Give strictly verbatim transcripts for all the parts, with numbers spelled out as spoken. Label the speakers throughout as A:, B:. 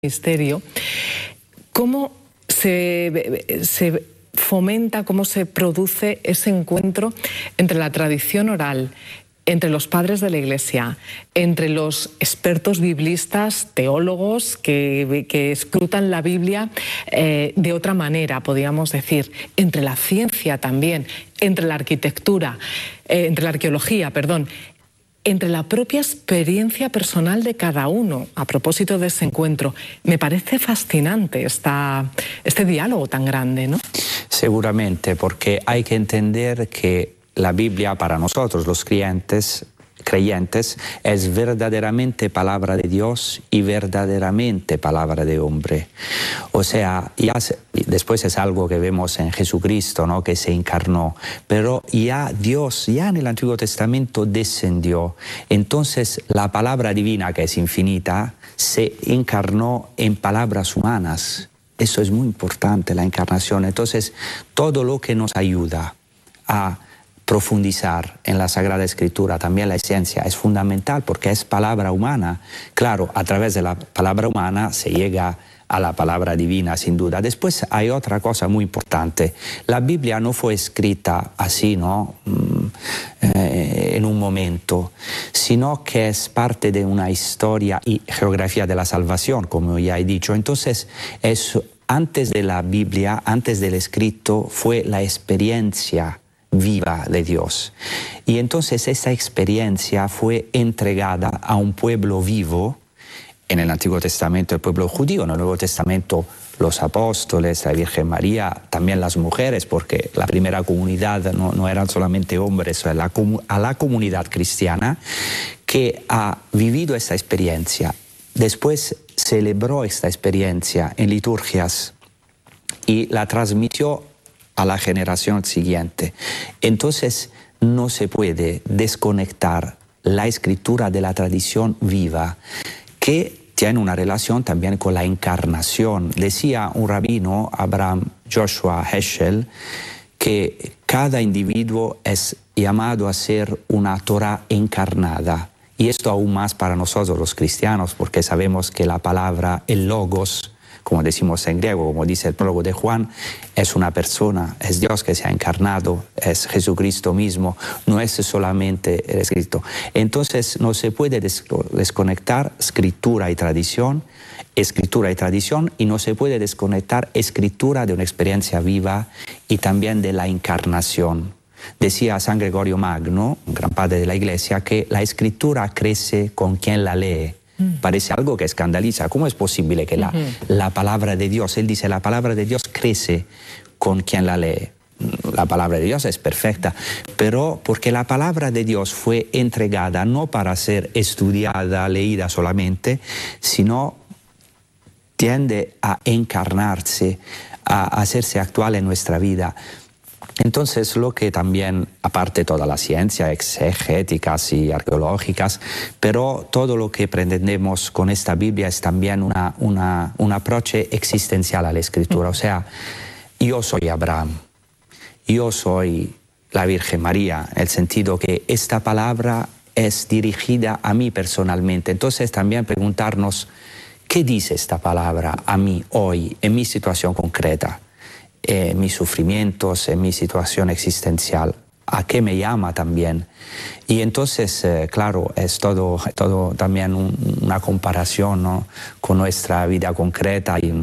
A: ministerio, ¿cómo se, se fomenta, cómo se produce ese encuentro entre la tradición oral, entre los padres de la Iglesia, entre los expertos biblistas, teólogos que, que escrutan la Biblia eh, de otra manera, podríamos decir, entre la ciencia también, entre la arquitectura, eh, entre la arqueología, perdón, entre la propia experiencia personal de cada uno? A propósito de ese encuentro, me parece fascinante esta, este diálogo tan grande, ¿no?
B: Seguramente, porque hay que entender que la Biblia para nosotros, los creyentes, creyentes, es verdaderamente palabra de Dios y verdaderamente palabra de hombre. O sea, ya se, después es algo que vemos en Jesucristo, ¿no?, que se encarnó, pero ya Dios, ya en el Antiguo Testamento descendió. Entonces la palabra divina, que es infinita, se encarnó en palabras humanas. Eso es muy importante, la encarnación. Entonces, todo lo que nos ayuda a profundizar en la Sagrada Escritura, también la esencia, es fundamental porque es palabra humana. Claro, a través de la palabra humana se llega a la palabra divina, sin duda. Después hay otra cosa muy importante. La Biblia no fue escrita así, ¿no?, eh, en un momento, sino que es parte de una historia y geografía de la salvación, como ya he dicho. Entonces, es, antes de la Biblia, antes del escrito, fue la experiencia viva de Dios. Y entonces esa experiencia fue entregada a un pueblo vivo. En el Antiguo Testamento el pueblo judío, en el Nuevo Testamento los apóstoles, la Virgen María, también las mujeres, porque la primera comunidad no, no eran solamente hombres, a la, a la comunidad cristiana que ha vivido esta experiencia. Después celebró esta experiencia en liturgias y la transmitió a la generación siguiente. Entonces no se puede desconectar la escritura de la tradición viva, que tiene una relación también con la encarnación. Decía un rabino, Abraham Joshua Heschel, que cada individuo es llamado a ser una Torah encarnada. Y esto aún más para nosotros los cristianos, porque sabemos que la palabra, el logos, como decimos en griego, como dice el prólogo de Juan, es una persona, es Dios que se ha encarnado, es Jesucristo mismo, no es solamente el escrito. Entonces no se puede desconectar escritura y tradición, escritura y tradición, y no se puede desconectar escritura de una experiencia viva y también de la encarnación. Decía San Gregorio Magno, un gran padre de la Iglesia, que la escritura crece con quien la lee. Parece algo que escandaliza. ¿Cómo es posible que la, uh-huh. la palabra de Dios, él dice, la palabra de Dios crece con quien la lee? La palabra de Dios es perfecta, pero porque la palabra de Dios fue entregada no para ser estudiada, leída solamente, sino tiende a encarnarse, a hacerse actual en nuestra vida. Entonces, lo que también, aparte de toda la ciencia, exegéticas y arqueológicas, pero todo lo que pretendemos con esta Biblia es también una, una, un approche existencial a la Escritura. O sea, yo soy Abraham, yo soy la Virgen María, en el sentido que esta palabra es dirigida a mí personalmente. Entonces, también preguntarnos, ¿qué dice esta palabra a mí hoy, en mi situación concreta? En mis sufrimientos, en mi situación existencial, a qué me llama también. Y entonces, eh, claro, es todo, todo también un, una comparación, ¿no?, con nuestra vida concreta. Y,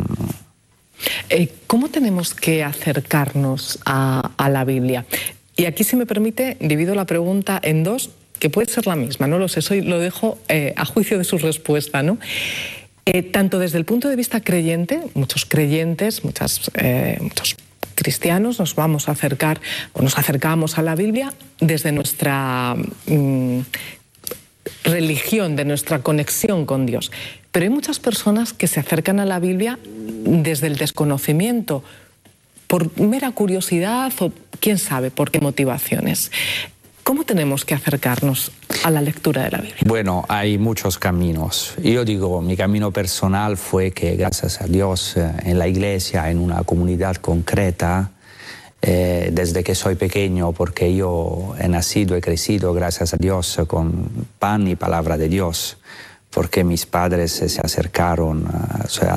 A: eh, ¿Cómo tenemos que acercarnos a, a la Biblia? Y aquí, si me permite, divido la pregunta en dos, que puede ser la misma, no lo sé, soy, lo dejo eh, a juicio de su respuesta, ¿no? Eh, tanto desde el punto de vista creyente, muchos creyentes, muchas, eh, muchos cristianos nos vamos a acercar o nos acercamos a la Biblia desde nuestra mm, religión, de nuestra conexión con Dios. Pero hay muchas personas que se acercan a la Biblia desde el desconocimiento, por mera curiosidad o quién sabe por qué motivaciones. ¿Cómo tenemos que acercarnos a la lectura de la Biblia?
B: Bueno, hay muchos caminos. Yo digo, mi camino personal fue que, gracias a Dios, en la iglesia, en una comunidad concreta, eh, desde que soy pequeño, porque yo he nacido, he crecido, gracias a Dios, con pan y palabra de Dios. porque mis padres se acercaron, o sea,